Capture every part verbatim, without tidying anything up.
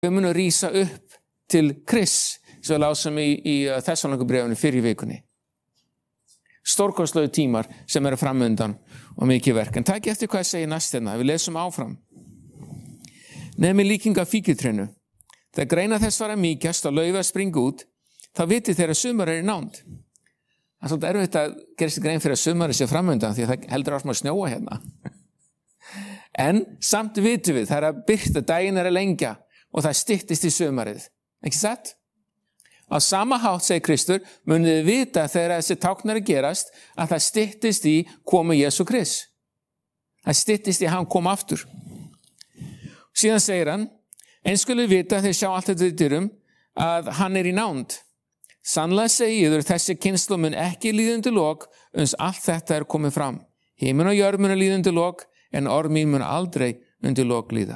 Þau munu rísa upp til Krists, sem við lásum í, í Þessalónikubréfinu fyrir vikunni. Stórkostlegu tímar sem eru framundan og mikið verk. En takk eftir hvað segir næst hérna. Við lesum áfram. Nefnir líking af fíkjutrénu. Þegar greina þess var að mýkjast og laufið að springa út, þá viti þeirra sumar er í nánd. Það er svolítið erfitt að gera sér grein fyrir að sumari sé framundan því að það heldur áfram að snjóa hérna. En samt vitum við, það er að birta, daginn er að lengja og það styttist í sumarið. Ekki satt? Á sama hátt, segir Kristur, munið þið vita þegar þessi táknar að gerast að það styttist í komu Jesú Krist. Það styttist í að hann kom aftur. Síðan segir hann, eins skulu vita þeir sjá allt þetta í dyrum að hann er í nánd. Sannlega segi ég þér, þessi kynslóð mun ekki líða undir lok uns allt þetta er komið fram. Himinn og jörð mun líða undir lok en orð mín mun aldrei undir lok líða.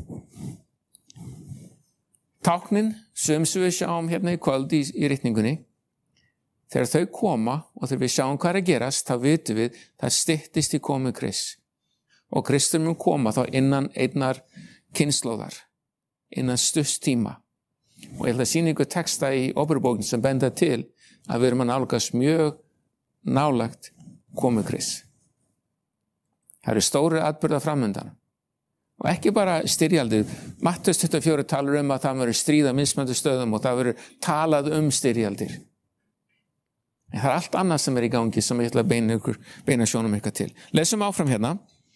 Táknin sem við sjáum hérna í kvöld í, í ritningunni, þegar þau koma og þegar við sjáum hvað er að gerast, þá vitum við það styttist í komu Krists. Og Kristur mun koma þá innan einnar kynslóðar, innan stutts tíma. Og ég held að sýna ykkur texta í Óperubókinn sem benda til að við erum að nálgast mjög nálagt komu Krists. Það eru stóri atburðar framundan. Og ekki bara styrjaldir. Mattheus tuttugu og fjögur talar um að það verður stríð á mismunandi stöðum og það verður talað um styrjaldir. En það er allt annað sem er í gangi sem ég ætla að beina, ykkur, beina sjónum ykkur til. Lesum áfram hérna.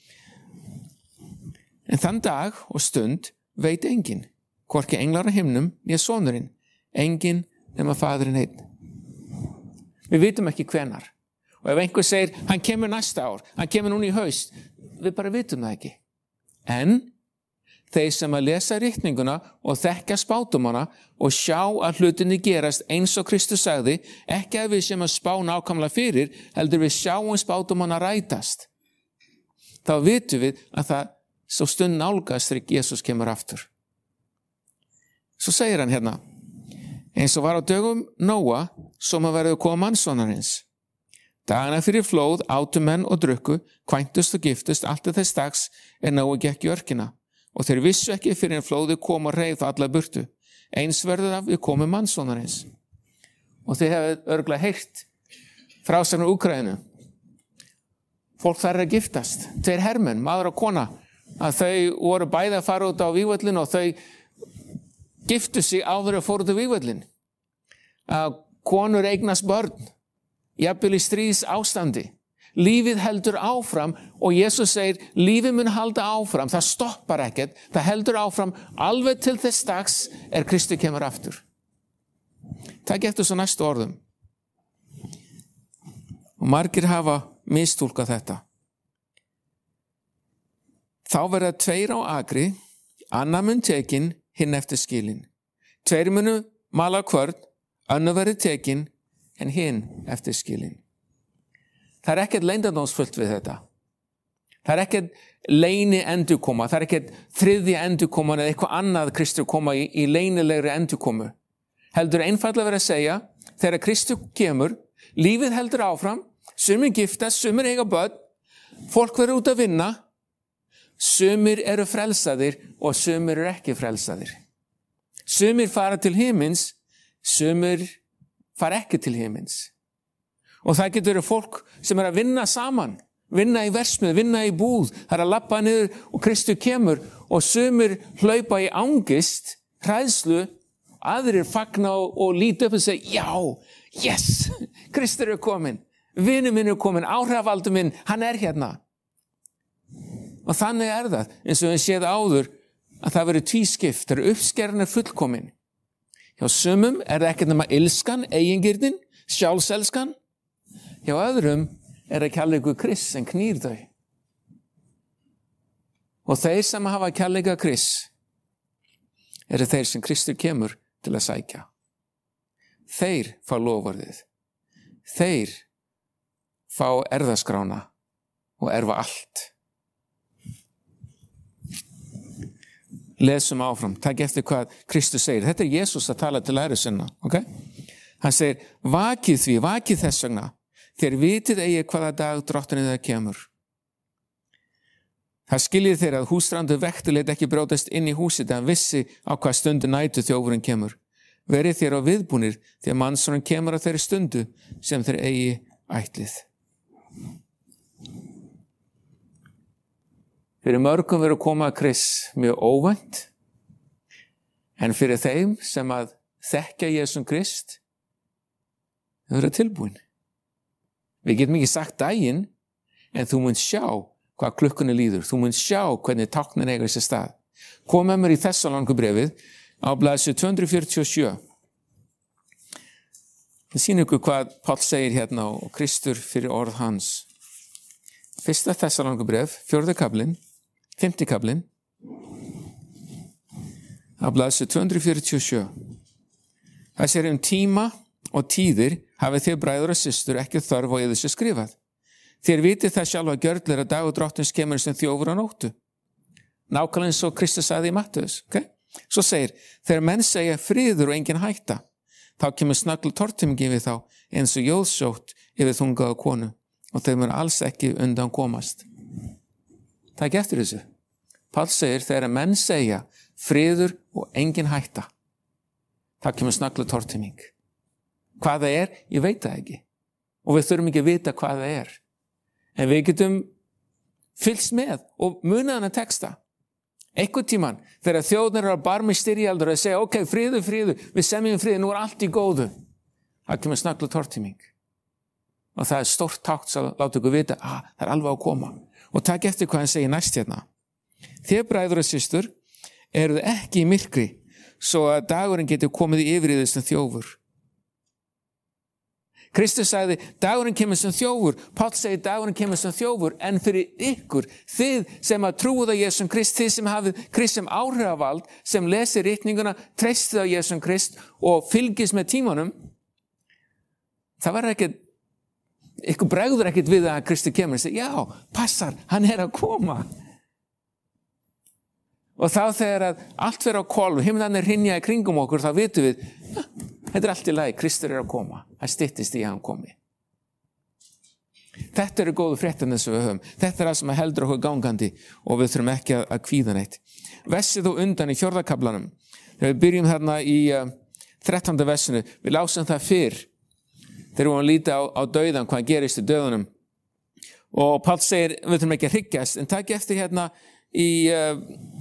En þann dag og stund veit enginn, hvorki englar á himnum, né sonurinn, enginn nema faðirinn einn. Við vitum ekki hvenar. Og ef einhver segir, hann kemur næsta ár, hann kemur núna í haust, við bara vitum það ekki. En þeir sem að lesa ritninguna og þekka spátumana og sjá að hlutinni gerast eins og Kristus sagði, ekki að við sem að spá nákvæmlega fyrir, heldur við sjáum spátumana rætast. Þá vitum við að það svo stund nálgast þegar Jesus kemur aftur. Svo segir hann hérna, eins og var á dögum Nóa, svo maður verður koma mannsonarins. Dagana fyrir flóð, átu menn og drukku, kvæntust og giftust, allt þess dags er Nóa gekk í örkina. Og þeir vissu ekki fyrir en flóðu kom og reið alla burtu. Eins verður af við komum mannsonarins. Og þeir hefðu örglega heyrt frásagnar Úkraínu. Fólk þar er að giftast. Tveir hermenn, maður og kona, að þau voru bæði að fara út á vígvöllin og þau giftu sig áður að fóru út á vígvöllin. Að konur eignast börn. Jafnvel í stríðs ástandi. Lífið heldur áfram og Jesus segir, lífið mun halda áfram, það stoppar ekkert, það heldur áfram alveg til þess dags er Kristur kemur aftur. Takk eftir svo næstu orðum. Og margir hafa mistúlkað þetta. Þá verða tveir á akri, annar mun tekin, hinn eftir skilin. Tveir munu mala kvörn, annar verði tekin, en hinn eftir skilin. Það er ekkert leyndardómsfullt við þetta. Það er ekkert leyni endurkoma, það er ekkert þriðja endurkoma eða eitthvað annað Kristur koma í, í leynilegri endurkomu. Heldur einfaldlega verið að segja, þegar Kristur kemur, lífið heldur áfram, sumir giftast, sumir eiga börn, fólk verður út að vinna, sumir eru frelsaðir og sumir eru ekki frelsaðir. Sumir fara til himins, sumir fara ekki til himins. Og það getur verið fólk sem er að vinna saman, vinna í versmið, vinna í búð, það er að labba niður og Kristur kemur og sumir hlaupa í angist, hræðslu, aðrir fagna og, og líta upp og segja, já, yes, Kristur er komin, vinur minn er komin, áhrifaldur minn, hann er hérna. Og þannig er það, eins og við séð áður, að það verið tvískipt, það er uppskerðan fullkomin. Hjá sumum er það ekkert nema ilskan, eigingirnin, sjálfselskan. Hjá öðrum er það kærleikur Krists sem knýr þau. Og þeir sem hafa kærleika Krists eru þeir sem Kristur kemur til að sækja. Þeir fá loforðið. Þeir fá erfðaskrána og erfa allt. Lesum áfram, takk eftir hvað Kristus segir. Þetta er Jesus að tala til læri sinna, ok? Hann segir, vakið því, vakið þess vegna, þér vitið eigi hvaða dag drottinn það kemur. Það skiljið þeir að húsrandur vekti leit ekki brjótast inn í húsið en vissi á hvað stundu nætu þjófurinn kemur. Verið þér á viðbúnir því að mannssonin kemur á þeirri stundu sem þeir eigi ætlið. Fyrir mörgum verður koma að Krists mjög óvænt, en fyrir þeim sem að þekkja Jesum Krist, þau verður tilbúin. Við getum ekki sagt daginn, en þú munt sjá hvað klukkunni líður. Þú munt sjá hvernig táknin eiga sér stað. Kom með mér í Þessalónikubréfið á blaðsíðu tvö hundruð fjörutíu og sjö. Það sýnir ykkur hvað Páll segir hérna og Kristur fyrir orð hans. Fyrsta Þessalónikubréf, fjórði kaflinn, fimmti kaflinn, á blaðsíðu tvö hundruð fjörutíu og sjö. Það segir um tíma og tíðir hafið þér bræður og systur ekki þörf á yður sem skrifað. Þér vitið það sjálfa gjörlir að dag og drottins kemur sem þjófur á nóttu. Nákvæmlega eins og Kristus sagði í Mattheus. Okay? Svo segir, þegar menn segja friður og engin hætta, þá kemur snöggl tortíming yfir þá eins og jóðsótt yfir þungaða konu og þeir mun alls ekki undan komast. Það ekki eftir þessu. Páll segir, þegar menn segja friður og engin hætta, þá kemur snöggl tortíming. Hvað það er, ég veit það ekki. Og við þurfum ekki að vita hvað það er. En við getum fylgst með og munað hana texta. Einhvern tímann, þegar þjóðnir eru að barmi styrjaldur og segja, ok, friður, friður, við semjum friður, nú er allt í góðu. Það kemur snöggl tortíming. Og það er stórt tákn sem láta ykkur vita, ah, það er alveg að koma. Og takk eftir hvað hann segir næst hérna. Þér bræður og systur eruð ekki í myrkri, svo að dagurinn getur komið í yfirriðið sem þjófur. Kristus sagði, dagurinn kemur sem þjófur. Páll segir, dagurinn kemur sem þjófur, en fyrir ykkur, þið sem að trúið á Jesum Krist, þið sem hafið Krist sem áhrifavald, sem lesir ritninguna, treystið á Jesum Krist og fylgist með tímanum, það var ekkert, ykkur bregður ekkert við að Kristi kemur og segir, já, passar, hann er að koma. Og þá þegar að allt fyrir á hvolf, himnan er hrynja í kringum okkur, þá vitum við, ja, þetta er allt í lagi, Kristur er að koma. Það styttist í að hann komi. Þetta eru góðu fréttirnar sem við höfum. Þetta er það sem heldur okkur gangandi og við þurfum ekki að, að kvíða neitt. Versið og undan í fjórða kaflanum. Þegar við byrjum hérna í uh, þrettánda versinu, við lásum það fyrr. Þegar við vorum að líta á, á dauðan, hvað gerist í dauðanum. Og Páll segir, við þurfum ekki að hryggjast, en takk eftir hérna í uh,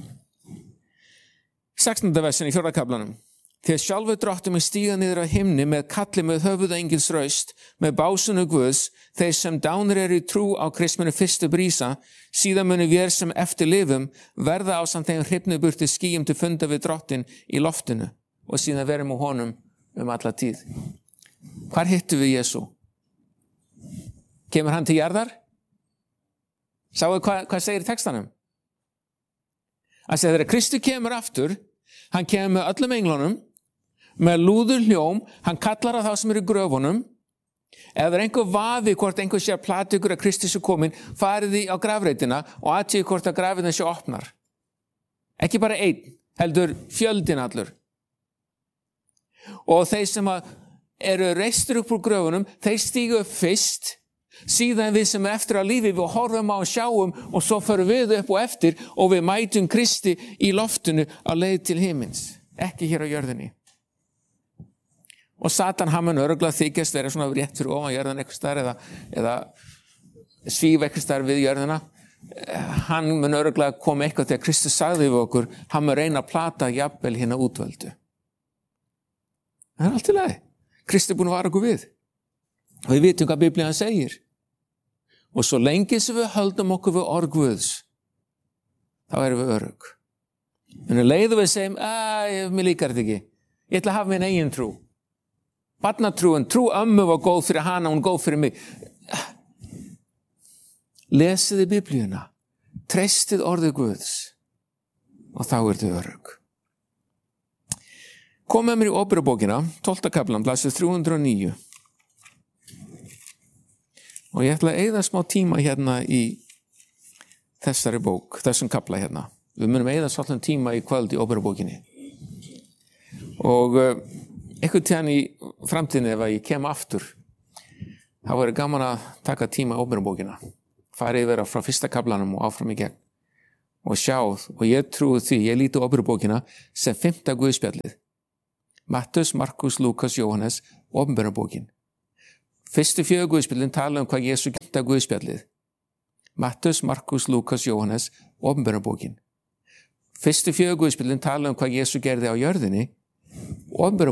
sextánda versinu í fjórða kaflanum. Þegar sjálfur drottum er stíga niður á himni með kalli með höfuð engils raust, með básunu Guðs, þeir sem dánir eru í trú á Kristmunu fyrstu brísa, síðan muni vér sem eftir lifum, verða á samt þeim hrifnu burti skýjum til funda við drottin í loftinu og síðan verum á honum um alla tíð. Hvar hittum við Jesú? Kemur hann til jarðar? Sáu hvað, hvað segir í textanum? Að segja þegar Kristi kemur aftur, hann kemur með öllum englunum, með lúður hljóm, hann kallar á þá sem eru í gröfunum. Ef það er einhver vafi hvort einhver sé að plata ykkur að Kristus er komin, farið því á grafreitina og aðtíðu hvort að grafreitina sé opnar. Ekki bara einn, heldur fjöldin allur. Og þeir sem eru reistur upp úr gröfunum, þeir stígu upp fyrst, síðan við sem er eftir á lífi, við horfum á og sjáum og svo förum við upp og eftir og við mætum Kristi í loftinu á leið til himins, ekki hér á jörðinni. Og Satan hann mun örugglega þykjast vera svona rétt fyrir ofan jörðina eitthvað staðar eða, eða svífa eitthvað staðar við jörðina. Hann mun örugglega koma eitthvað þegar Kristus sagði við okkur, hann mun reyna að plata jafnvel hérna útvöldu. Það er allt í lagi. Kristi er búin að vara okkur við. Og við vitum hvað Biblían segir. Og svo lengi sem við höldum okkur við orð Guðs, þá erum við örugg. En um leið við segjum, að mér líkar þetta ekki. Ég ætla að hafa minn eigin trú. Barnatrúin, trú ömmu var góð fyrir hana, hún góð fyrir mig. Lesiði Biblíuna, treystið orðið Guðs og þá er þið örugg. Kom með mér í Óperubókina, tólfta kaflan, blaðsíða þrjú hundruð og níu. Og ég ætla að eyða smá tíma hérna í þessari bók, þessum kafla hérna. Við munum eyða svolítið tíma í kvöld í Óperubókinni. Og uh, einhvern tíðan í framtíðinni ef ég kem aftur, þá verður gaman að taka tíma í Óperubókina. Farið vera frá fyrsta kaflanum og áfram í gegn. og sjáð, og ég trúi því, ég líti Opinberabókina sem fimmta Guðspjallið. Mattheus, Markus, Lúkas, Jóhannes, Opinberabókin. Fyrstu fjögur Guðspjallin tala um hvað Jesús gerði fimmta Guðspjallið. Mattheus, Markus, Lúkas, Jóhannes, Opinberabókin. Fyrstu fjögur Guðspjallin tala um hvað Jesús gerði á jörðinni. Opinberabókin